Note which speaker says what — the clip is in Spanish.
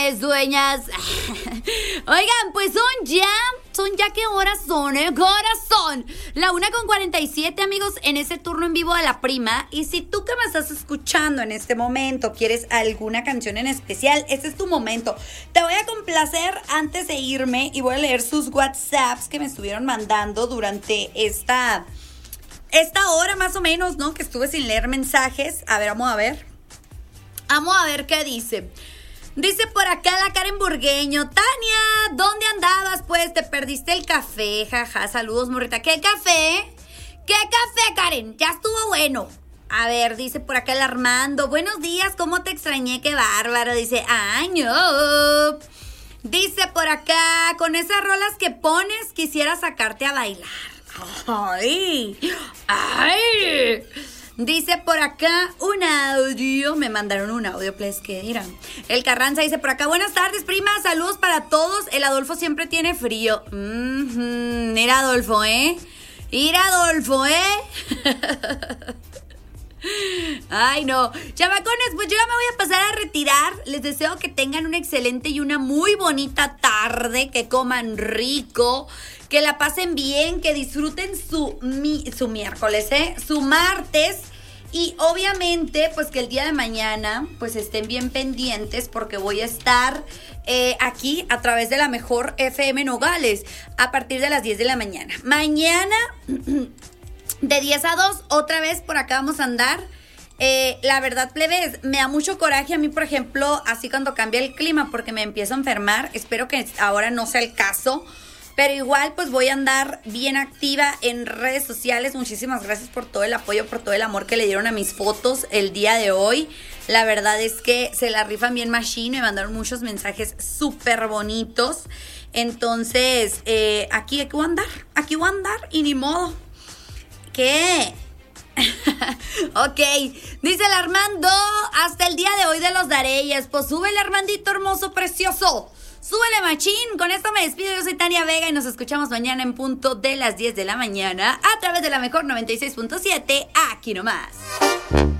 Speaker 1: tardes, dueñas. Oigan, pues son ya qué horas son, ¿qué horas son? La 1:47, amigos, en ese turno en vivo de La Prima. Y si tú que me estás escuchando en este momento quieres alguna canción en especial, este es tu momento. Te voy a complacer antes de irme y voy a leer sus WhatsApps que me estuvieron mandando durante esta hora más o menos, ¿no? Que estuve sin leer mensajes. A ver, vamos a ver. Vamos a ver qué dice. Dice por acá la Karen Burgueño: Tania, ¿dónde andabas? Pues te perdiste el café, jaja, saludos, morrita. ¿Qué café? ¿Qué café, Karen? Ya estuvo bueno. A ver, dice por acá el Armando: buenos días, ¿cómo te extrañé? Qué bárbaro. Dice, año. Dice por acá: con esas rolas que pones quisiera sacarte a bailar. Ay. Dice por acá un audio. Me mandaron un audio, please, que dirán. El Carranza dice por acá: buenas tardes, prima, saludos para todos. El Adolfo siempre tiene frío. Mira, Adolfo, Mira, Adolfo, Ay, no. Chamacones, pues yo ya me voy a pasar a retirar. Les deseo que tengan una excelente y una muy bonita tarde, que coman rico, que la pasen bien, que disfruten su miércoles, su martes. Y obviamente, pues que el día de mañana, pues estén bien pendientes, porque voy a estar aquí a través de la mejor FM Nogales a partir de las 10 de la mañana. Mañana, de 10 a 2, otra vez por acá vamos a andar. La verdad, plebes, me da mucho coraje a mí, por ejemplo, así cuando cambia el clima, porque me empiezo a enfermar. Espero que ahora no sea el caso. Pero igual, pues voy a andar bien activa en redes sociales. Muchísimas gracias por todo el apoyo, por todo el amor que le dieron a mis fotos el día de hoy. La verdad es que se la rifan bien machine. Me mandaron muchos mensajes súper bonitos. Entonces, aquí voy a andar y ni modo. ¿Qué? Ok, dice el Armando: hasta el día de hoy de los Dareyes. Pues súbele, Armandito hermoso, precioso. Súbele, machín. Con esto me despido. Yo soy Tania Vega y nos escuchamos mañana en punto de las 10 de la mañana a través de la mejor 96.7, aquí nomás.